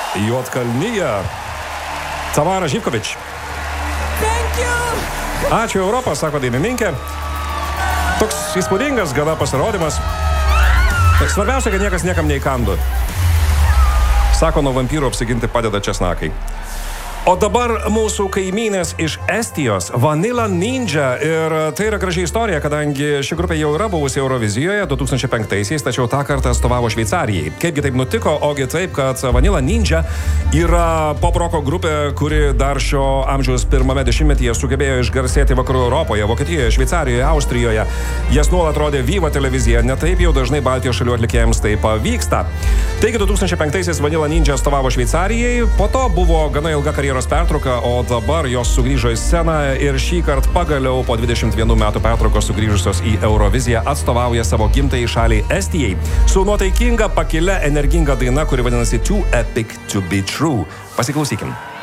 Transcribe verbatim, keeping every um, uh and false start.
Juodkalnija. Tamara Živkovič. Thank you. Ačiū Europą, sako dainininkė. Toks įspūdingas gana pasirodymas. Svarbiausia, kad niekas niekam neįkandu. Sako, nuo vampyrų apsiginti padeda česnakai. O dabar mūsų kaimynės iš Estijos, Vanilla Ninja. Ir tai yra graži istorija, kadangi ši grupė jau yra buvusi Eurovizijoje du tūkstančiai penktaisiais, tačiau tą kartą atstovavo Šveicarijai. Kaipgi taip nutiko? Ogi taip, kad Vanilla Ninja yra poproko grupė, kuri dar šio amžiaus pirmame dešimtmetyje sugebėjo išgarsėti vakarų Europoje, Vokietijoje, Šveicarijoje, Austrijoje. Jas nuolat rodė Viva televizija, netaip jau dažnai Baltijos šalių atlikėjams tai pavyksta. Taigi du tūkstančiai penktaisiais Vanilla Ninja atstovavo Šveicarijai, po to buvo gana ilga karjeros pertrauka, o dabar jos sugrįžo į sceną ir šį kartą pagaliau po dvidešimt vienų metų pertraukos sugrįžusios į Euroviziją atstovauja savo gimtajai šaliai Estijai su nuotaikinga, pakilia, energinga daina, kuri vadinasi Too Epic to be True. Pasiklausykim.